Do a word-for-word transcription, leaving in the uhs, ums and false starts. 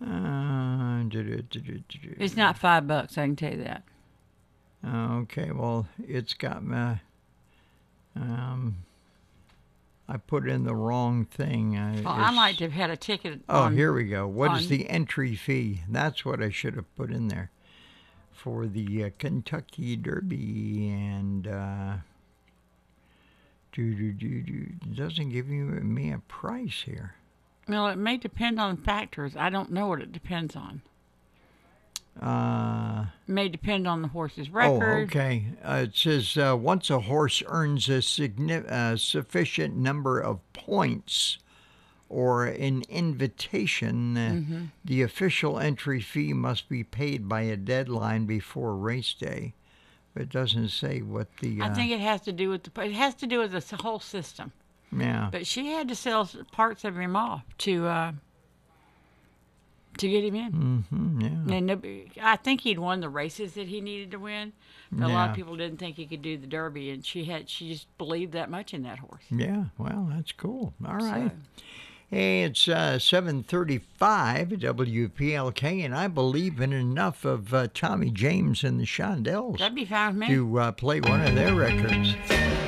Uh, do, do, do, do, do, do. It's not five bucks, I can tell you that. Okay, well, it's got my. Um, I put in the wrong thing. Uh, Well, I it's- might have had a ticket Oh, on. here we go. What is on- the entry fee? That's what I should have put in there for the uh, Kentucky Derby. And uh, do, do, do, do. It doesn't give you me a price here. Well, it may depend on factors. I don't know what it depends on. Uh, It may depend on the horse's oh, record. okay. Uh, it says uh, once a horse earns a signi- uh, sufficient number of points or an invitation, uh, Mm-hmm. the official entry fee must be paid by a deadline before race day. But it doesn't say what the. Uh, I think it has to do with the. It has to do with the whole system. yeah. But she had to sell parts of him off to uh, to get him in. Mm-hmm, yeah. And nobody, I think he'd won the races that he needed to win. But a lot Yeah. of people didn't think he could do the Derby, and she had. She just believed that much in that horse. Yeah. Well, that's cool. All So- right. Hey, it's uh, seven thirty-five W P L K, and I believe in enough of uh, Tommy James and the Shondells That'd be fine with me. to uh, play one of their records.